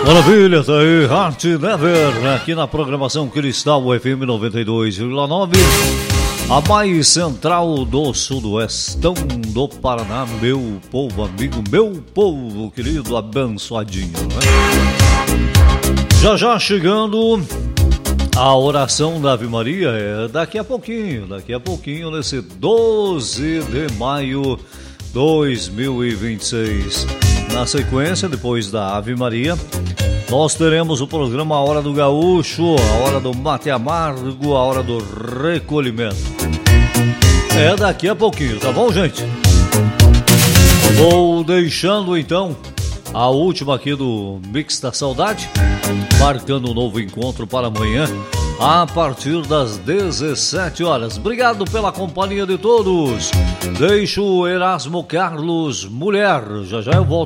Maravilha, tá aí, Heart Never, aqui na programação Cristal FM 92,9, a mais central do sudoestão do Paraná, meu povo amigo, meu povo querido, abençoadinho, né? Já chegando a oração da Ave Maria, daqui a pouquinho, nesse 12 de maio 2026. Na sequência, depois da Ave Maria, nós teremos o programa A Hora do Gaúcho, a hora do mate amargo, a hora do recolhimento. É daqui a pouquinho, tá bom, gente? Vou deixando então a última aqui do Mix da Saudade, marcando um novo encontro para amanhã, a partir das 17 horas. Obrigado pela companhia de todos. Deixo o Erasmo Carlos Mulher. Já eu volto.